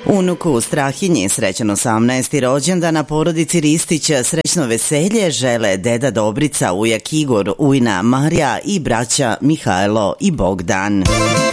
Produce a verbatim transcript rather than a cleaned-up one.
Unuku Strahinji srećan osamnaesti rođendan, na porodici Ristić srećno veselje žele deda Dobrica, ujak Igor, ujna Marija i braća Mihajlo i Bogdan.